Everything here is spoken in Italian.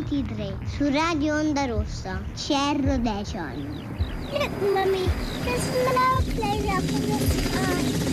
23 su Radio Onda Rossa, Cerro Decon. Look, Mummy, there's no pleasure for this eye.